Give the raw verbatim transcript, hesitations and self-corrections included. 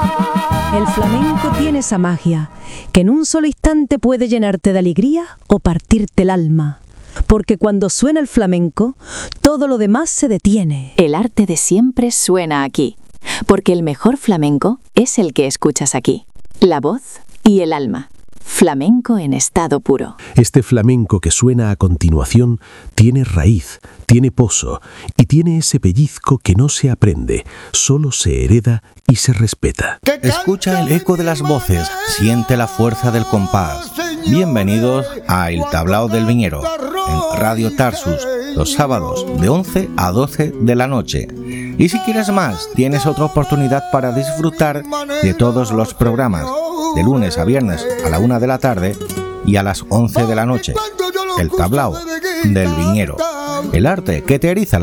El flamenco tiene esa magia, que en un solo instante puede llenarte de alegría o partirte el alma. Porque cuando suena el flamenco, todo lo demás se detiene. El arte de siempre suena aquí, porque el mejor flamenco es el que escuchas aquí. La voz y el alma. Flamenco en estado puro. Este flamenco que suena a continuación tiene raíz, tiene pozo y tiene ese pellizco que no se aprende, solo se hereda y se respeta. Escucha el eco de las voces, siente la fuerza del compás. Bienvenidos a El Tablao del Viñero, en Radio Tarsus, los sábados de once a doce de la noche. Y si quieres más, tienes otra oportunidad para disfrutar de todos los programas, de lunes a viernes a la una de la tarde y a las once de la noche. El Tablao del Viñero, el arte que te eriza la